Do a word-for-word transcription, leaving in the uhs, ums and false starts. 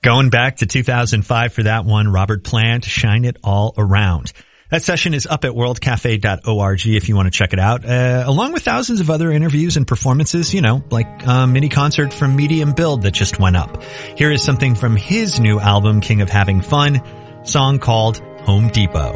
Going back to two thousand five for that one, Robert Plant, Shine It All Around. That session is up at world cafe dot org if you want to check it out, uh, along with thousands of other interviews and performances, you know, like a mini concert from Medium Build that just went up. Here is something from his new album, King of Having Fun, song called Home Depot.